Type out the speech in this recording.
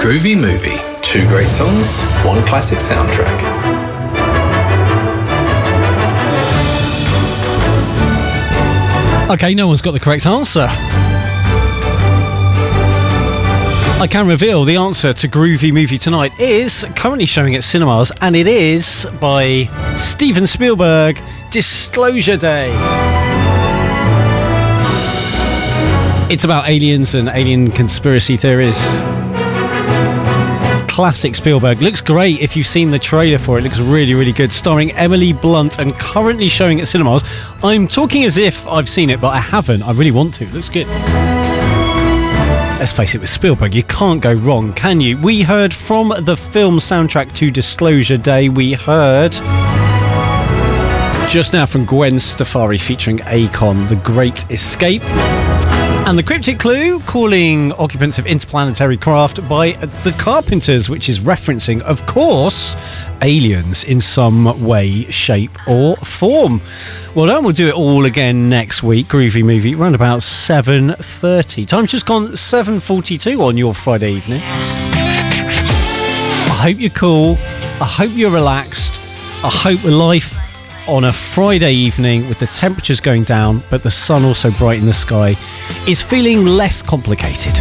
Groovy Movie. 2 great songs, 1 classic soundtrack. Okay, no one's got the correct answer. I can reveal the answer to Groovy Movie tonight is currently showing at cinemas, and it is by Steven Spielberg, Disclosure Day. It's about aliens and alien conspiracy theories. Classic Spielberg. Looks great if you've seen the trailer for it. Looks really, really good. Starring Emily Blunt and currently showing at cinemas. I'm talking as if I've seen it, but I haven't. I really want to. It looks good. Let's face it, with Spielberg, you can't go wrong, can you? We heard from the film soundtrack to Disclosure Day. We heard just now from Gwen Stefani featuring Akon, The Great Escape. And the cryptic clue, calling occupants of interplanetary craft by the Carpenters, which is referencing, of course, aliens in some way, shape or form. Well done, we'll do it all again next week. Groovy Movie, around about 7:30. Time's just gone 7:42 on your Friday evening. I hope you're cool. I hope you're relaxed. I hope life on a Friday evening with the temperatures going down but the sun also bright in the sky is feeling less complicated.